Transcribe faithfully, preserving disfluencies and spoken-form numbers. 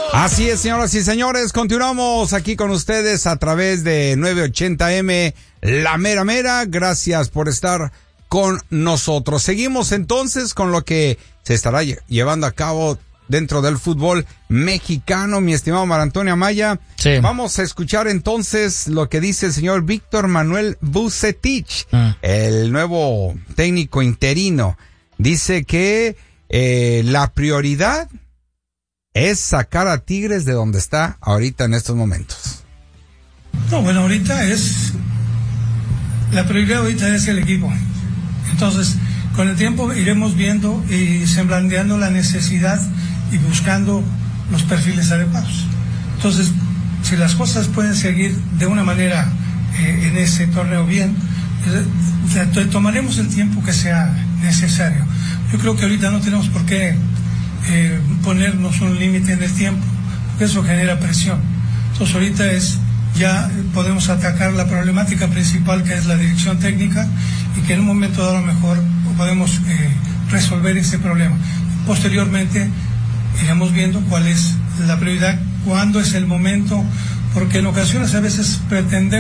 Así es, señoras y señores, continuamos aquí con ustedes a través de nueve ochenta eme, La Mera Mera. Gracias por estar con nosotros. Seguimos entonces con lo que se estará llevando a cabo dentro del fútbol mexicano, mi estimado Mar Antonio Amaya. Sí. Vamos a escuchar entonces lo que dice el señor Víctor Manuel Vucetich, ah. el nuevo técnico interino. Dice que eh, la prioridad es sacar a Tigres de donde está ahorita en estos momentos. No, bueno, ahorita es, la prioridad ahorita es el equipo. Entonces, con el tiempo iremos viendo y semblandeando la necesidad y buscando los perfiles adecuados. Entonces, si las cosas pueden seguir de una manera eh, en ese torneo bien, eh, tomaremos el tiempo que sea necesario. Yo creo que ahorita no tenemos por qué eh, ponernos un límite en el tiempo, porque eso genera presión. Entonces, ahorita es, ya podemos atacar la problemática principal, que es la dirección técnica, y que en un momento dado a lo mejor podemos eh, resolver ese problema. Posteriormente iremos viendo cuál es la prioridad, cuándo es el momento, porque en ocasiones a veces pretendemos